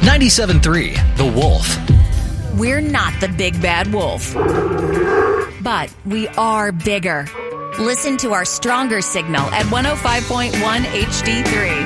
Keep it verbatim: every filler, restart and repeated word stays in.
ninety-seven point three The Wolf. We're not the big bad wolf, but we are bigger. Listen to our stronger signal at one oh five point one H D three.